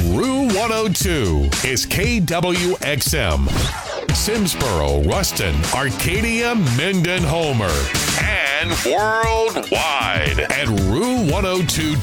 Rue 102 is KWXM. Simsboro, Ruston, Arcadia, Minden, Homer, and worldwide at Rue 102.